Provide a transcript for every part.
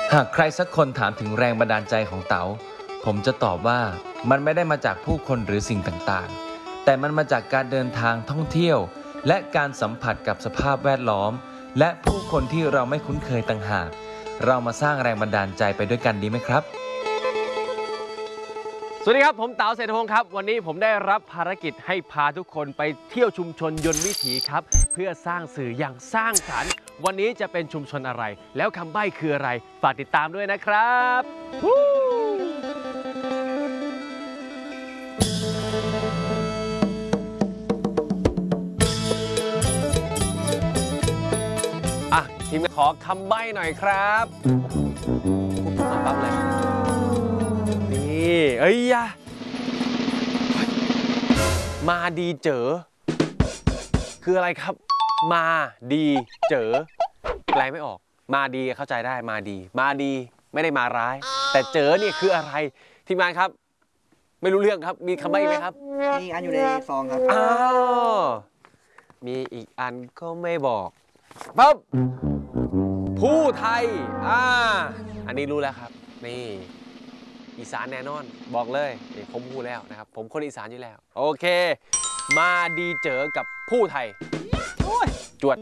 หากใครสักคนถามถึงแรงบันดาลใจของเต๋าผมจะตอบว่ามันไม่ได้มาจากผู้คนหรือสิ่งต่างๆแต่มันมาจากการเดินทางท่องเที่ยวและการสัมผัสกับสภาพแวดล้อมและผู้คนที่เราไม่คุ้นเคยต่างหากเรามาสร้างแรงบันดาลใจไปด้วยกันดีไหมครับสวัสดีครับผมเต๋าเศรษฐพงศ์ครับวันนี้ผมได้รับภารกิจให้พาทุกคนไปเที่ยวชุมชนยนต์วิถีครับเพื่อสร้างสื่ออย่างสร้างสรรค์วันนี้จะเป็นชุมชนอะไรแล้วคำใบ้คืออะไรฝากติดตามด้วยนะครับทีมขอคำใบ้หน่อยครับมาปั๊บเลยนี่เอ้ยยะมาดีเจอคืออะไรครับมาดีเจอแปลไม่ออกมาดีเข้าใจได้มาดีไม่ได้มาร้ายแต่เจอนี่คืออะไรทีมงานครับไม่รู้เรื่องครับมีคำใบ้ไหมครับมีอันอยู่ในซองครับอ้าวมีอีกอันก็ไม่บอกปั๊บผู้ไทยอันนี้รู้แล้วครับนี่อีสานแน่นอนบอกเลยผมพูดแล้วนะครับผมคนอีสานอยู่แล้วโอเคมาดีเจอกับผู้ไทยจวด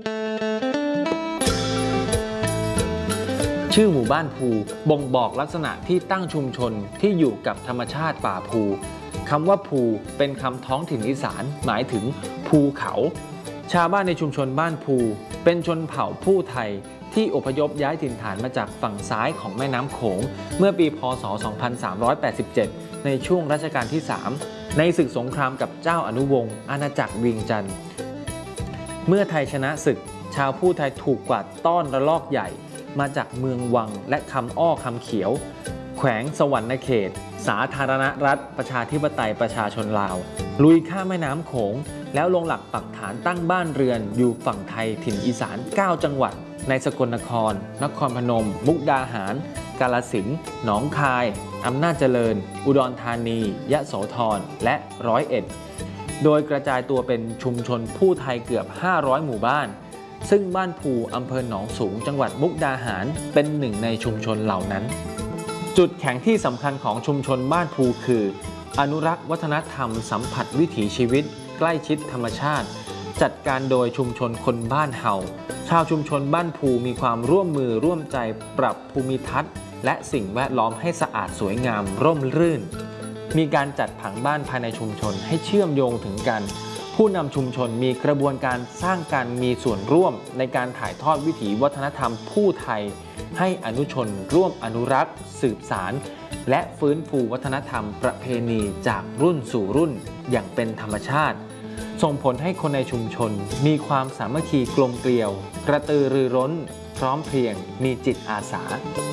ชื่อหมู่บ้านภูบ่งบอกลักษณะที่ตั้งชุมชนที่อยู่กับธรรมชาติป่าภูคำว่าภูเป็นคำท้องถิ่นอีสานหมายถึงภูเขาชาวบ้านในชุมชนบ้านภูเป็นชนเผ่าผู้ไทยที่อพยพย้ายถิ่นฐานมาจากฝั่งซ้ายของแม่น้ำโขงเมื่อปีพ.ศ. 2387ในช่วงรัชกาลที่ 3ในศึกสงครามกับเจ้าอนุวงศ์อาณาจักรเวียงจันทร์เมื่อไทยชนะศึกชาวผู้ไทยถูกกวาดต้อนระลอกใหญ่มาจากเมืองวังและคำอ้อคำเขียวแขวงสวรรณเขตสาธารณรัฐประชาธิปไตยประชาชนลาวลุยข้ามแม่น้ำโขงแล้วลงหลักปักฐานตั้งบ้านเรือนอยู่ฝั่งไทยถิ่นอีสาน9จังหวัดในสกลนครนครพนมมุกดาหารกาฬสินธุ์หนองคายอำนาจเจริญอุดรธานียโสธรและ101โดยกระจายตัวเป็นชุมชนผู้ไทยเกือบ500หมู่บ้านซึ่งบ้านภูอำเภอหนองสูงจังหวัดมุกดาหารเป็นหนึ่งในชุมชนเหล่านั้นจุดแข็งที่สำคัญของชุมชนบ้านภูคืออนุรักษ์วัฒนธรรมสัมผัสวิถีชีวิตใกล้ชิดธรรมชาติจัดการโดยชุมชนคนบ้านเฮาชาวชุมชนบ้านภูมีความร่วมมือร่วมใจปรับภูมิทัศน์และสิ่งแวดล้อมให้สะอาดสวยงามร่มรื่นมีการจัดผังบ้านภายในชุมชนให้เชื่อมโยงถึงกันผู้นำชุมชนมีกระบวนการสร้างการมีส่วนร่วมในการถ่ายทอดวิถีวัฒนธรรมผู้ไทยให้อนุชนร่วมอนุรักษ์สืบสารและฟื้นฟูวัฒนธรรมประเพณีจากรุ่นสู่รุ่นอย่างเป็นธรรมชาติส่งผลให้คนในชุมชนมีความสามัคคีกลมเกลียวกระตือรือร้นพร้อมเพรียงมีจิตอาสา